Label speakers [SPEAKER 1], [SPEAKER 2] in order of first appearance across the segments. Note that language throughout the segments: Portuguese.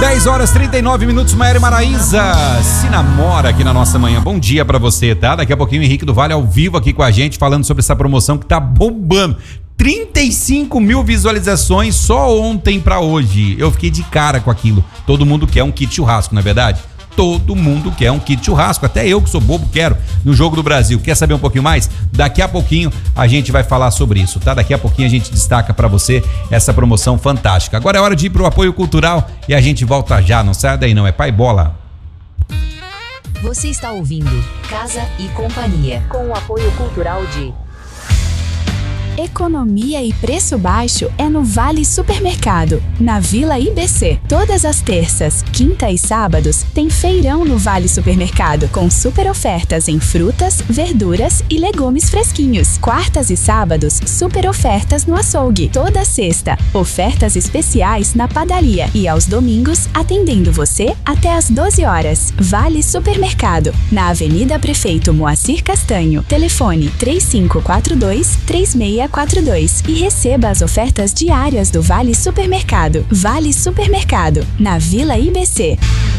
[SPEAKER 1] 10 horas 39 minutos, Maiara e Maraísa se namora aqui na nossa manhã. Bom dia pra você, tá? Daqui a pouquinho o Henrique do Vale ao vivo aqui com a gente, falando sobre essa promoção que tá bombando. 35 mil visualizações só ontem pra hoje. Eu fiquei de cara com aquilo. Todo mundo quer um kit churrasco, não é verdade? Todo mundo quer um kit churrasco, até eu que sou bobo quero no Jogo do Brasil. Quer saber um pouquinho mais? Daqui a pouquinho a gente vai falar sobre isso, tá? Daqui a pouquinho a gente destaca pra você essa promoção fantástica. Agora é hora de ir pro apoio cultural e a gente volta já, não sai daí não, é pai bola.
[SPEAKER 2] Você está ouvindo Casa e Companhia, com o apoio cultural de...
[SPEAKER 3] Economia e preço baixo é no Vale Supermercado, na Vila IBC. Todas as terças, quinta e sábados tem feirão no Vale Supermercado, com super ofertas em frutas, verduras e legumes fresquinhos. Quartas e sábados, super ofertas no açougue. Toda sexta, ofertas especiais na padaria e aos domingos, atendendo você até às 12 horas. Vale Supermercado, na Avenida Prefeito Moacir Castanho. Telefone 3542-3642 e receba as ofertas diárias do Vale Supermercado. Vale Supermercado, na Vila IBC.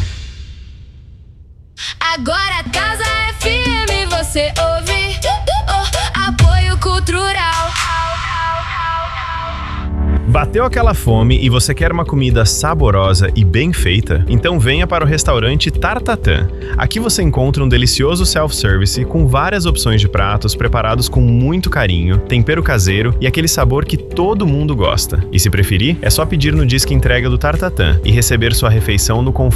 [SPEAKER 4] Agora Casa FM você ouve, apoio cultural.
[SPEAKER 5] Bateu aquela fome e você quer uma comida saborosa e bem feita? Então venha para o restaurante Tartatã. Aqui você encontra um delicioso self-service com várias opções de pratos preparados com muito carinho, tempero caseiro e aquele sabor que todo mundo gosta. E se preferir, é só pedir no Disque Entrega do Tartatã e receber sua refeição no conforto